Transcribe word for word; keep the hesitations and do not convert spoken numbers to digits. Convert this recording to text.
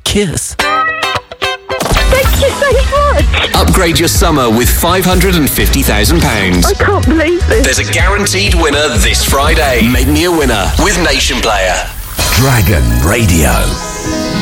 kiss. Thank you so much. Upgrade your summer with five hundred fifty thousand pounds. I can't believe this. There's a guaranteed winner this Friday. Make me a winner with Nation Player. Dragon Radio.